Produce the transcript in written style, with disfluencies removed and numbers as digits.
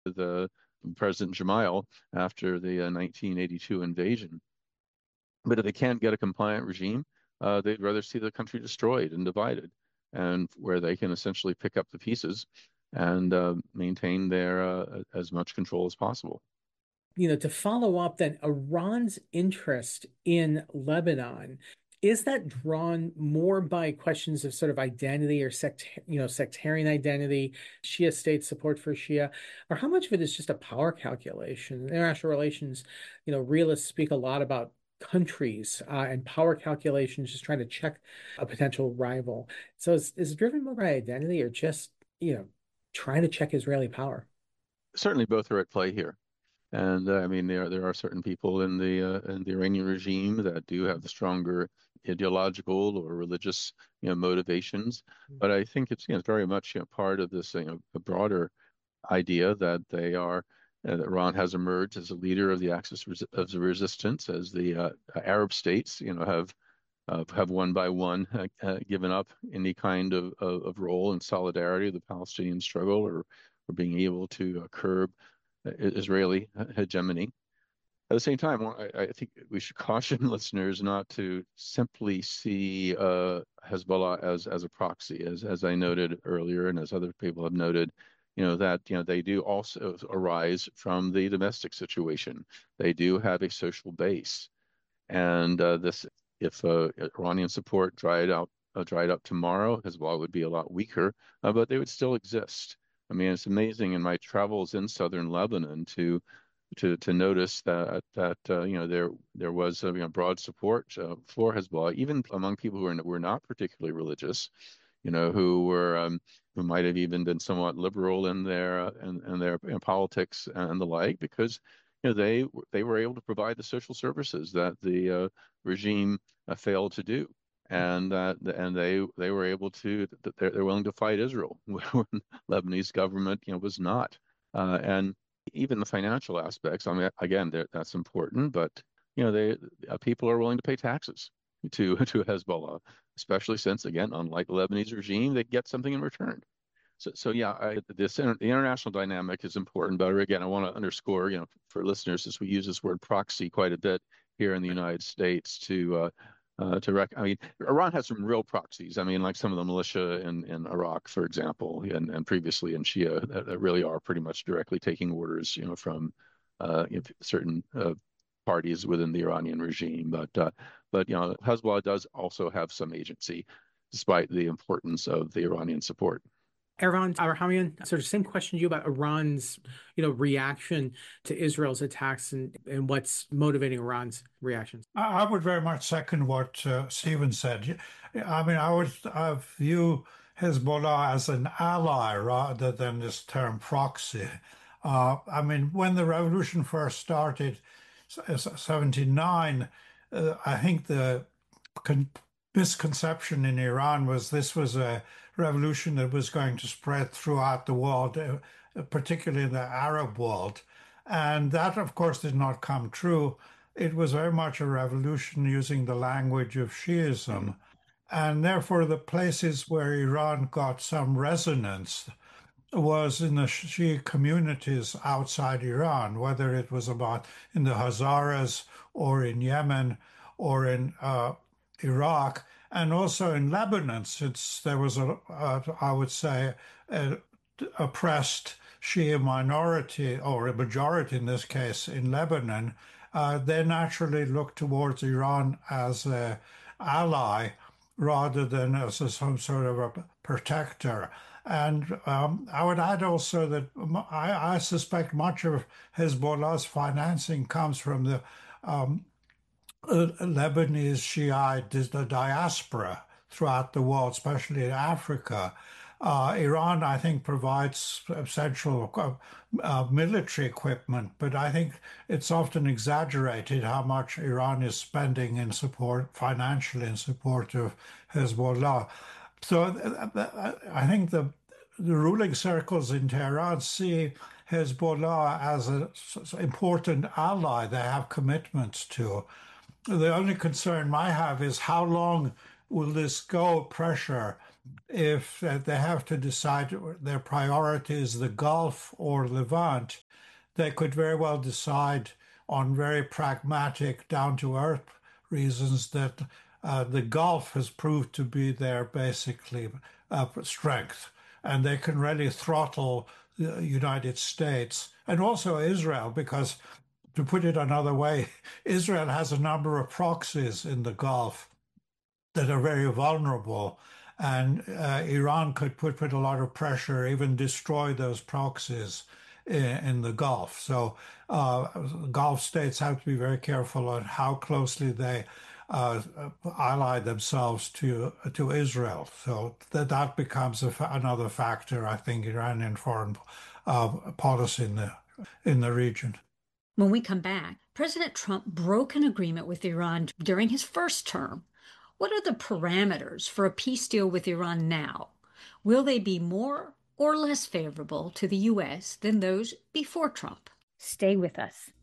the President Gemayel after the 1982 invasion. But if they can't get a compliant regime, they'd rather see the country destroyed and divided, and where they can essentially pick up the pieces and maintain their as much control as possible. To follow up then, Iran's interest in Lebanon, is that drawn more by questions of sort of identity or sectarian identity, Shia state support for Shia, or how much of it is just a power calculation? In international relations, realists speak a lot about countries and power calculations, just trying to check a potential rival. So is it driven more by identity or just, trying to check Israeli power? Certainly, both are at play here. And I mean, there are certain people in the Iranian regime that do have the stronger ideological or religious, motivations. But I think it's, very much, part of this, a broader idea that they are that Iran has emerged as a leader of the axis of the resistance, as the Arab states, have one by one given up any kind of role in solidarity of the Palestinian struggle or being able to curb Israeli hegemony. At the same time, I think we should caution listeners not to simply see Hezbollah as a proxy, as I noted earlier, and as other people have noted, that they do also arise from the domestic situation. They do have a social base, and this if Iranian support dried up tomorrow, Hezbollah would be a lot weaker, but they would still exist. I mean, it's amazing in my travels in southern Lebanon to notice that there was broad support for Hezbollah, even among people were not particularly religious, who might have even been somewhat liberal in their politics and the like, because they were able to provide the social services that the regime failed to do. And they were able to they're willing to fight Israel when the Lebanese government was not. And even the financial aspects. I mean, again, that's important, but they people are willing to pay taxes to Hezbollah, especially since, again, unlike the Lebanese regime, they get something in return. So yeah, the international dynamic is important. But again, I want to underscore, for listeners, as we use this word proxy quite a bit here in the United States I mean, Iran has some real proxies. I mean, like some of the militia in Iraq, for example, and previously in Shia, that really are pretty much directly taking orders, from certain parties within the Iranian regime. But Hezbollah does also have some agency, despite the importance of the Iranian support. Ervan Abrahamian, sort of same question to you about Iran's, reaction to Israel's attacks and what's motivating Iran's reactions. I would very much second what Stephen said. I mean, I view Hezbollah as an ally rather than this term proxy. I mean, when the revolution first started, 79, I think the con misconception in Iran was this was a revolution that was going to spread throughout the world, particularly in the Arab world. And that, of course, did not come true. It was very much a revolution using the language of Shiism. And therefore, the places where Iran got some resonance was in the Shia communities outside Iran, whether it was about in the Hazaras or in Yemen or in Iraq, and also in Lebanon, since there was I would say, a oppressed Shia minority, or a majority in this case, in Lebanon. They naturally looked towards Iran as an ally rather than as some sort of a protector. And I would add also that I suspect much of Hezbollah's financing comes from the Lebanese Shiite the diaspora throughout the world, especially in Africa. Iran, I think, provides essential military equipment, but I think it's often exaggerated how much Iran is spending in support, financially in support of Hezbollah. So I think the ruling circles in Tehran see Hezbollah as an important ally they have commitments to. The only concern I have is how long will this go, pressure, if they have to decide their priority is the Gulf or Levant, they could very well decide on very pragmatic, down-to-earth reasons that the Gulf has proved to be their basically strength, and they can really throttle the United States and also Israel, because to put it another way, Israel has a number of proxies in the Gulf that are very vulnerable. And Iran could put a lot of pressure, even destroy those proxies in the Gulf. So Gulf states have to be very careful on how closely they ally themselves to Israel. So that becomes another factor, I think, Iranian foreign policy in the region. When we come back, President Trump broke an agreement with Iran during his first term. What are the parameters for a peace deal with Iran now? Will they be more or less favorable to the U.S. than those before Trump? Stay with us.